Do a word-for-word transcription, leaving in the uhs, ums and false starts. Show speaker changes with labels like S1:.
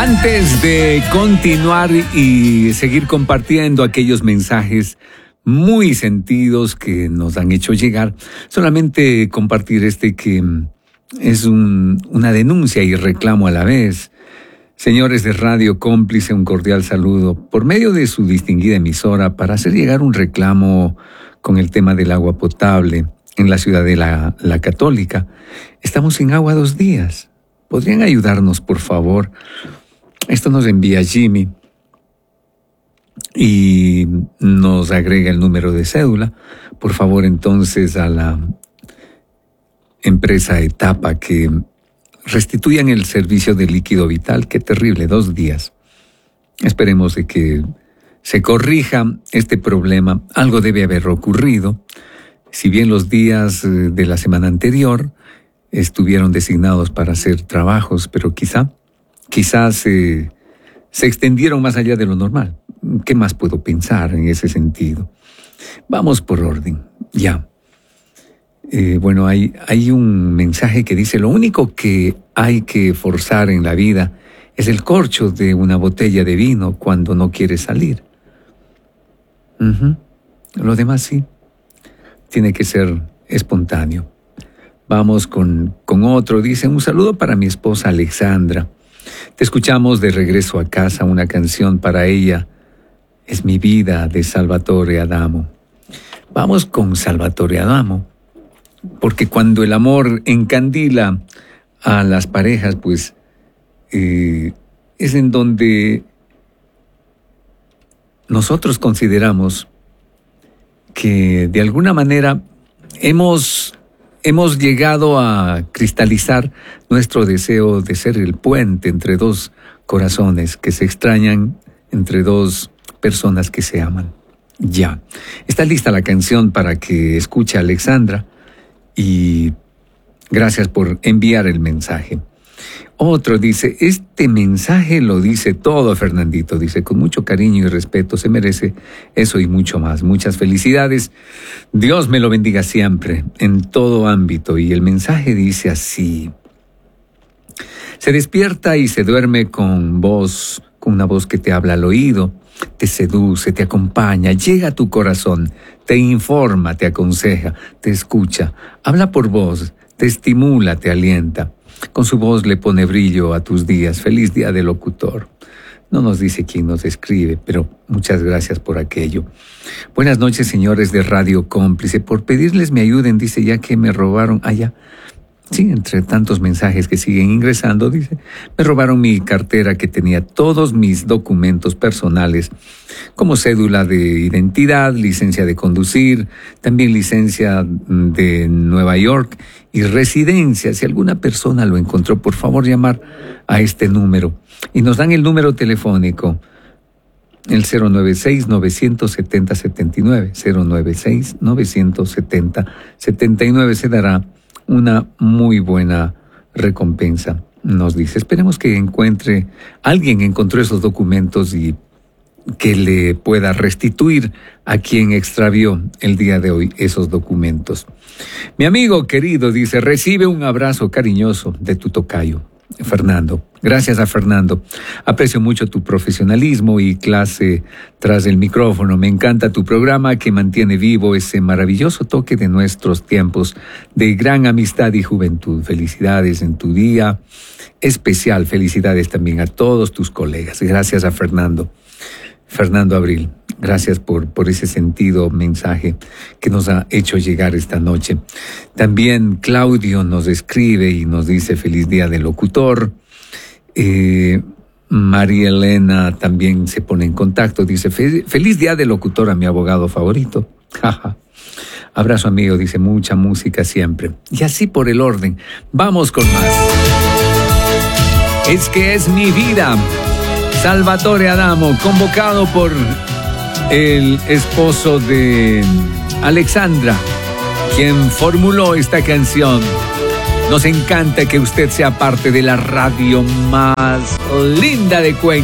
S1: Antes de continuar y seguir compartiendo aquellos mensajes muy sentidos que nos han hecho llegar, solamente compartir este que es un, una denuncia y reclamo a la vez. Señores de Radio Cómplice, un cordial saludo por medio de su distinguida emisora para hacer llegar un reclamo con el tema del agua potable en la ciudad de la, la Católica. Estamos sin agua dos días. ¿Podrían ayudarnos, por favor? Esto nos envía Jimmy y nos agrega el número de cédula. Por favor, entonces, a la empresa Etapa que restituyan el servicio de líquido vital. Qué terrible, dos días. Esperemos de que se corrija este problema. Algo debe haber ocurrido. Si bien los días de la semana anterior estuvieron designados para hacer trabajos, pero quizá, quizás eh, se extendieron más allá de lo normal. ¿Qué más puedo pensar en ese sentido? Vamos por orden, ya. Eh, bueno, hay, hay un mensaje que dice, lo único que hay que forzar en la vida es el corcho de una botella de vino cuando no quiere salir. Uh-huh. Lo demás sí, tiene que ser espontáneo. Vamos con, con otro. Dice, un saludo para mi esposa Alexandra. Te escuchamos de regreso a casa, una canción para ella. Es mi vida, de Salvatore Adamo. Vamos con Salvatore Adamo, porque cuando el amor encandila a las parejas, pues eh, es en donde nosotros consideramos que de alguna manera hemos... Hemos llegado a cristalizar nuestro deseo de ser el puente entre dos corazones que se extrañan, entre dos personas que se aman. Ya. Está lista la canción para que escuche a Alexandra y gracias por enviar el mensaje. Otro dice, este mensaje lo dice todo, Fernandito. Dice, con mucho cariño y respeto, se merece eso y mucho más. Muchas felicidades. Dios me lo bendiga siempre, en todo ámbito. Y el mensaje dice así. Se despierta y se duerme con voz, con una voz que te habla al oído, te seduce, te acompaña, llega a tu corazón, te informa, te aconseja, te escucha, habla por voz, te estimula, te alienta. Con su voz le pone brillo a tus días. Feliz día del locutor. No nos dice quién nos escribe, pero muchas gracias por aquello. Buenas noches, señores de Radio Cómplice. Por pedirles me ayuden, dice, ya que me robaron allá. Sí, entre tantos mensajes que siguen ingresando, dice, me robaron mi cartera que tenía todos mis documentos personales, como cédula de identidad, licencia de conducir, también licencia de Nueva York y residencia. Si alguna persona lo encontró, por favor llamar a este número. Y nos dan el número telefónico, el cero nueve seis, nueve siete cero, siete nueve, cero nueve seis, nueve siete cero, siete nueve. Se dará una muy buena recompensa, nos dice. Esperemos que encuentre, alguien encontró esos documentos y que le pueda restituir a quien extravió el día de hoy esos documentos. Mi amigo querido dice, recibe un abrazo cariñoso de tu tocayo, Fernando. Gracias a Fernando. Aprecio mucho tu profesionalismo y clase tras el micrófono. Me encanta tu programa que mantiene vivo ese maravilloso toque de nuestros tiempos de gran amistad y juventud. Felicidades en tu día especial. Felicidades también a todos tus colegas. Gracias a Fernando. Fernando Abril, gracias por, por ese sentido mensaje que nos ha hecho llegar esta noche. También Claudio nos escribe y nos dice feliz día del locutor. Eh, María Elena también se pone en contacto, dice feliz día del locutor a mi abogado favorito. Abrazo amigo, dice mucha música siempre. Y así por el orden, vamos con más. Es que es mi vida. Salvatore Adamo, convocado por el esposo de Alexandra, quien formuló esta canción. Nos encanta que usted sea parte de la radio más linda de Cuenca.